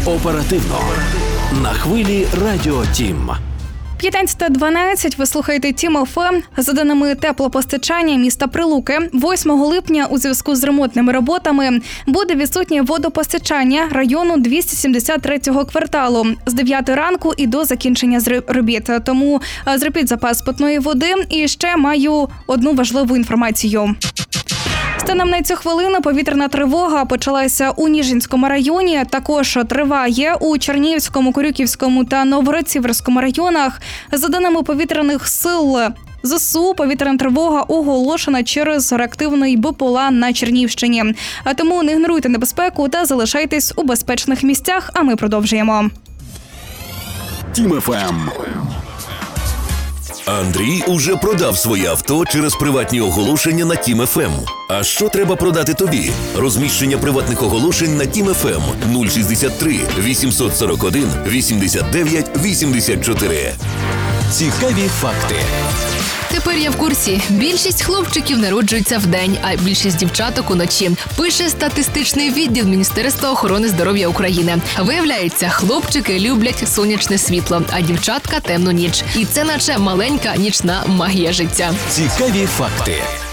Оперативно. На хвилі Радіо Тім. 15:12, ви слухаєте Тім ФМ. За даними теплопостачання міста Прилуки, 8 липня у зв'язку з ремонтними роботами буде відсутнє водопостачання району 273-го кварталу з 9 ранку і до закінчення робіт. Тому зробіть запас питної води. І ще маю одну важливу інформацію. Станом на цю хвилину повітряна тривога почалася у Ніжинському районі, також триває у Чернігівському, Корюківському та Новгород-Сіверському районах. За даними повітряних сил ЗСУ, повітряна тривога оголошена через реактивний БПЛА на Чернігівщині. А тому не ігноруйте небезпеку та залишайтесь у безпечних місцях, а ми продовжуємо. Тім ФМ. Андрій уже продав своє авто через приватні оголошення на Тім ФМ. А що треба продати тобі? Розміщення приватних оголошень на Тім ФМ 063 841 89 84. Цікаві факти. Тепер я в курсі. Більшість хлопчиків народжуються вдень, а більшість дівчаток уночі. Пише статистичний відділ Міністерства охорони здоров'я України. Виявляється, хлопчики люблять сонячне світло, а дівчатка – темну ніч. І це наче маленька нічна магія життя. Цікаві факти.